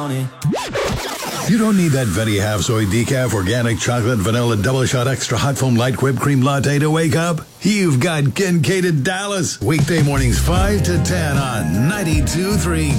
You don't need that Venti Half Soy Decaf Organic Chocolate Vanilla Double Shot Extra Hot Foam Light Whipped Cream Latte to wake up. You've got Kincaid at Dallas. Weekday mornings 5 to 10 on 92.3